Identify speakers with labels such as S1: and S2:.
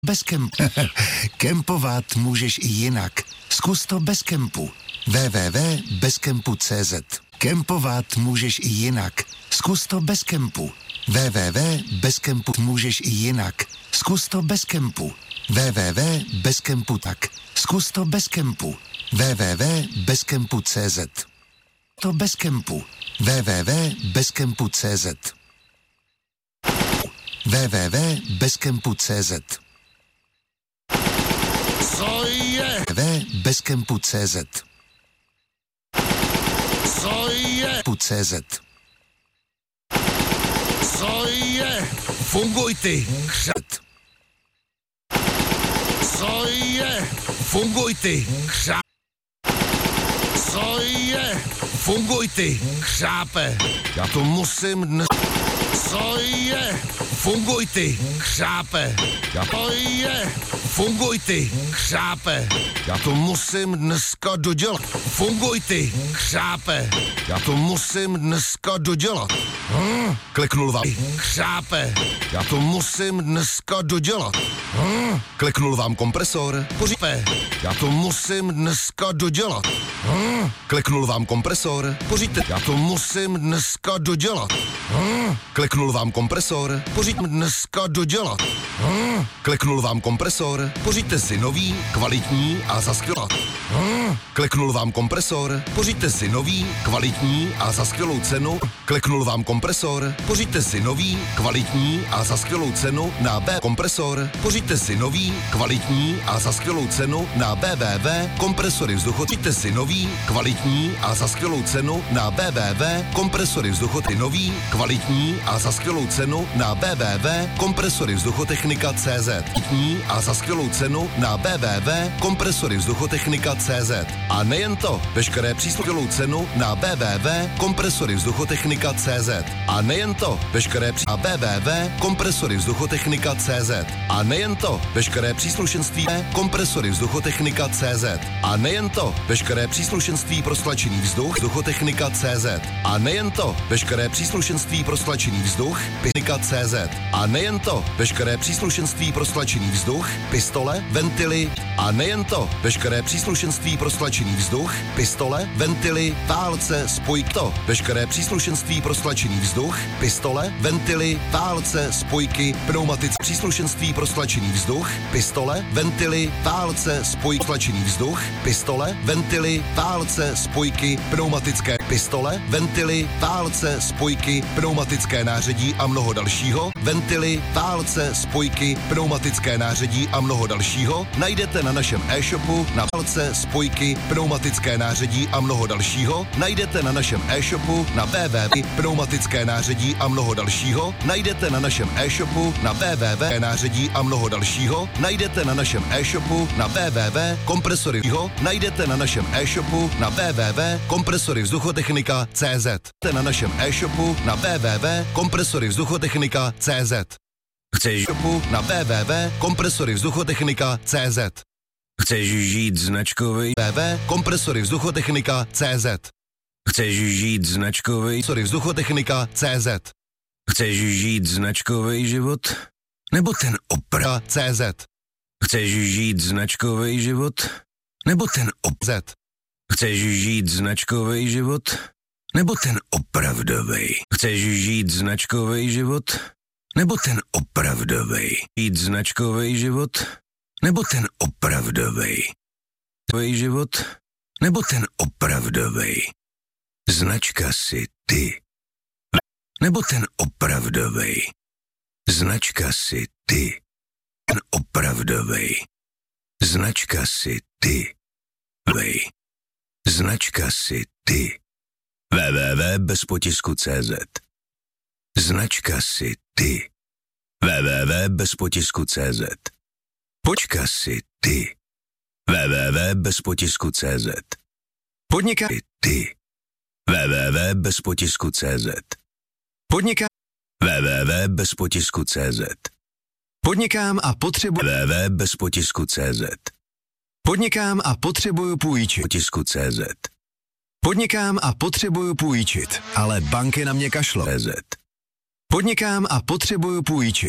S1: Bez kempu. Kempovat můžeš i jinak. Zkus to bez kempu. www.bezkempu.cz. Kempovat můžeš i jinak. Zkus to bez kempu. www.bezkempu můžeš i jinak. Zkus to bez kempu. www.bezkempu tak. Zkus to bez kempu. www.bezkempu.cz. To bez kempu. www.bezkempu.cz. www.bezkempu.cz.
S2: Co je?
S1: www.bezkempu.cz.
S2: Co je?
S1: .cz.
S2: Co je? Funguj ty.
S1: Křat.
S2: Co je? Funguj ty. Co je? Funguj ty. Křápe. Já to musím dnes. Co je? Funguj ty. Křápe. Já to je. Funguj ty. Křápe. Já to musím dneska dodělat. Funguj ty. Křápe. Já to musím dneska dodělat.
S3: Kliknul vám.
S2: Křápe.
S3: Já to musím dneska dodělat. Kliknul vám kompresor.
S2: Pořípe.
S3: Já to musím dneska dodělat. Kliknul vám kompresor.
S2: Poříte.
S3: Já to musím dneska dodělat. Kliknul vám kompresor.
S2: Poříte
S3: Dneska dodělat. Kliknul vám kompresor.
S2: Poříte
S3: Si nový, kvalitní a za skvělou. Kliknul vám kompresor.
S2: Poříte
S3: Si nový, kvalitní a za skvělou cenu. Kliknul vám kompresor.
S2: Poříte
S3: Si nový, kvalitní a za skvělou cenu na B kompresor.
S2: Poříte
S3: Si nový, kvalitní a za skvělou cenu na BBV kompresory vzduchu.
S2: Poříte
S3: Si nový, kvalitní a za skvělou cenu na BBV kompresory vzduchu. Nový, kvalitní a za skvělou cenu na BBV kompresory vzduchotechnika CZ. A za skvělou cenu na BBV kompresory vzduchotechnika CZ. A nejen to, veškeré příslušnou cenu na BBV kompresory vzduchotechnika CZ. A nejen to, veškeré na BBV kompresory vzduchotechnika CZ. A nejen to, veškeré příslušenství kompresory vzduchotechnika CZ. A nejen to, veškeré příslušenství pro stlačený vzduch vzduchotechnika CZ. A nejen to, veškeré příslušenství pro stlačený vzduch technika CZ. A nejen to, veškeré příslušenství pro stlačený vzduch, pistole, ventily. A nejen to, veškeré příslušenství pro stlačený vzduch, pistole, ventily, válce, spojky. To, veškeré příslušenství pro stlačený vzduch, pistole, ventily, válce, spojky, pneumatické příslušenství pro stlačený vzduch, pistole, ventily, válce, spojky, stlačený vzduch, pistole, ventily, válce, spojky, pneumatické pistole, ventily, válce, spojky, pneumatické nářadí a mnoho dalšího, ventily, válce, spojky, pneumatické nářadí a mnoho dalšího najdete na našem e-shopu na válce, spojky, pneumatické nářadí a mnoho dalšího najdete na našem e-shopu na www.pneumatické nářadí a mnoho dalšího najdete na našem e-shopu na www.nářadí a mnoho dalšího najdete na našem e-shopu na www.kompresory najdete na našem e-shopu na www.kompresory vzduchotechnika CZ. Na našem e-shopu na www.kompresory vzduchotechnika CZ. Chceš shopu na www.kompresory vzduchotechnika CZ. Chceš žít značkový www.kompresory vzduchotechnika CZ. Chceš žít značkový vzduchotechnika CZ. Chceš žít značkový život? Nebo ten opra CZ. Chceš žít značkový život? Nebo ten OZ. Chceš žít značkový život? Nebo ten opravdovej? Chceš žít značkový život? Nebo ten opravdovej? Žít značkový život? Nebo ten opravdovej? Život? Nebo ten opravdovej? Značka si ty. Nebo ten opravdovej? Značka si ty. Ten opravdovej. Značka si ty. Značka si ty. www.bezpotisku.cz. Značka si ty. www.bezpotisku.cz. Počka si ty. www.bezpotisku.cz. Podniká ty. www.bezpotisku.cz. Podniká www.bezpotisku.cz. Podnikám a potřebuji www.bezpotisku.cz. Podnikám a potřebuju půjčit. Potisku.cz. Podnikám a potřebuju půjčit, ale banky na mě kašlou. Podnikám a potřebuju půjčit.